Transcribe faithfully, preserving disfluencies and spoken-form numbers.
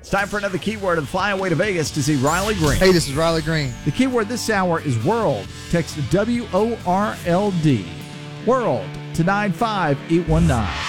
It's time for another keyword of the Flyaway to Vegas to see Riley Green. Hey, this is Riley Green. The keyword this hour is world. Text W O R L D. World to nine five eight one nine.